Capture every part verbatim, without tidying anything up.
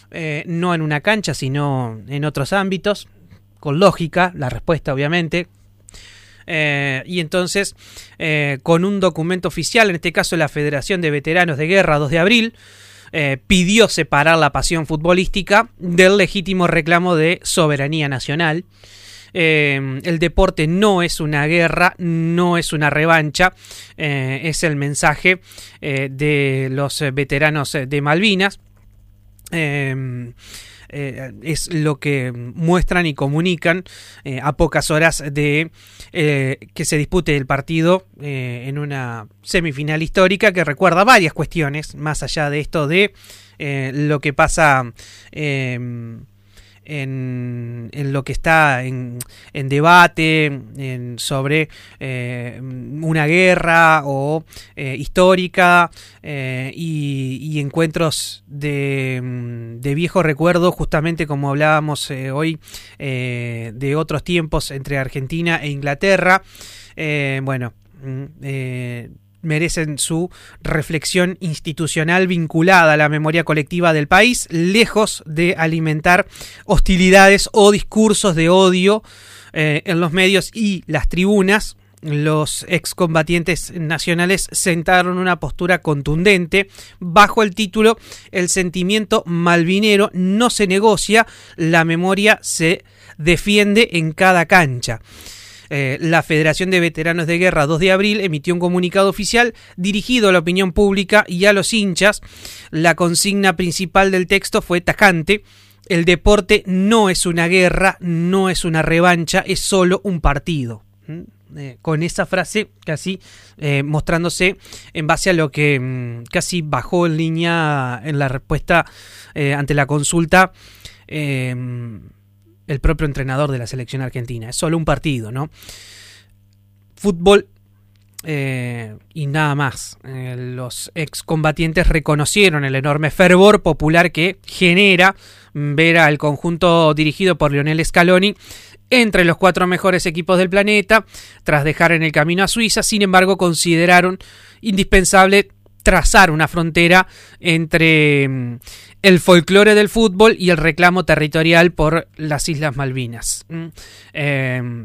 eh, no en una cancha, sino en otros ámbitos, con lógica, la respuesta obviamente. Eh, y entonces, eh, con un documento oficial, en este caso la Federación de Veteranos de Guerra, dos de abril, eh, pidió separar la pasión futbolística del legítimo reclamo de soberanía nacional. Eh, el deporte no es una guerra, no es una revancha, eh, es el mensaje eh, de los veteranos de Malvinas. Eh, Eh, es lo que muestran y comunican eh, a pocas horas de eh, que se dispute el partido eh, en una semifinal histórica que recuerda varias cuestiones, más allá de esto de eh, lo que pasa eh, en, en lo que está en, en debate en, sobre eh, una guerra o eh, histórica eh, y, y encuentros de, de viejo recuerdo, justamente como hablábamos eh, hoy eh, de otros tiempos entre Argentina e Inglaterra. Eh, bueno, eh, merecen su reflexión institucional vinculada a la memoria colectiva del país, lejos de alimentar hostilidades o discursos de odio eh, en los medios y las tribunas. Los excombatientes nacionales sentaron una postura contundente bajo el título "El sentimiento malvinero no se negocia, la memoria se defiende en cada cancha". Eh, la Federación de Veteranos de Guerra, dos de abril, emitió un comunicado oficial dirigido a la opinión pública y a los hinchas. La consigna principal del texto fue tajante: el deporte no es una guerra, no es una revancha, es solo un partido. ¿Mm? Eh, con esa frase casi eh, mostrándose en base a lo que mm, casi bajó en línea en la respuesta eh, ante la consulta eh, el propio entrenador de la selección argentina. Es solo un partido, ¿no? Fútbol eh, y nada más. Eh, los excombatientes reconocieron el enorme fervor popular que genera ver al conjunto dirigido por Lionel Scaloni entre los cuatro mejores equipos del planeta, tras dejar en el camino a Suiza. Sin embargo, consideraron indispensable trazar una frontera entre mm, el folclore del fútbol y el reclamo territorial por las Islas Malvinas. Mm, eh,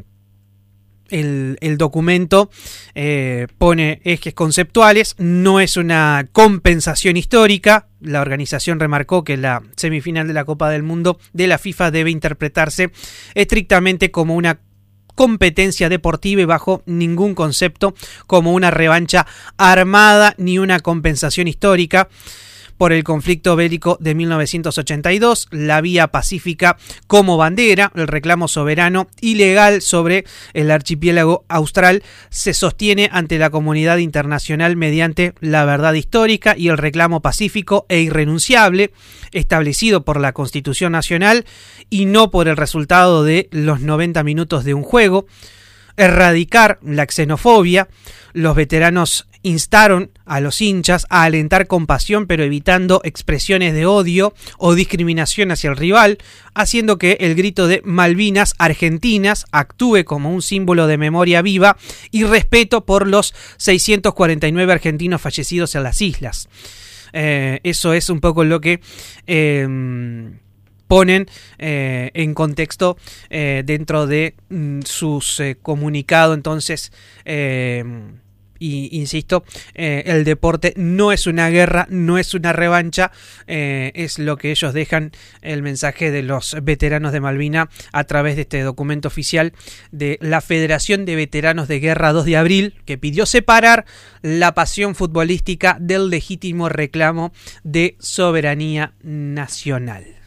el, el documento eh, pone ejes conceptuales, no es una compensación histórica. La organización remarcó que la semifinal de la Copa del Mundo de la FIFA debe interpretarse estrictamente como una competencia deportiva y bajo ningún concepto como una revancha armada ni una compensación histórica por el conflicto bélico de mil novecientos ochenta y dos, la vía pacífica como bandera, el reclamo soberano y legal sobre el archipiélago austral se sostiene ante la comunidad internacional mediante la verdad histórica y el reclamo pacífico e irrenunciable establecido por la Constitución Nacional y no por el resultado de los noventa minutos de un juego. Erradicar la xenofobia. Los veteranos instaron a los hinchas a alentar con pasión, pero evitando expresiones de odio o discriminación hacia el rival, haciendo que el grito de Malvinas Argentinas actúe como un símbolo de memoria viva y respeto por los seiscientos cuarenta y nueve argentinos fallecidos en las islas. Eh, eso es un poco lo que Eh, ponen eh, en contexto eh, dentro de mm, sus eh, comunicado. Entonces, eh, y insisto, eh, el deporte no es una guerra, no es una revancha, eh, es lo que ellos dejan, el mensaje de los veteranos de Malvinas a través de este documento oficial de la Federación de Veteranos de Guerra, dos de abril, que pidió separar la pasión futbolística del legítimo reclamo de soberanía nacional.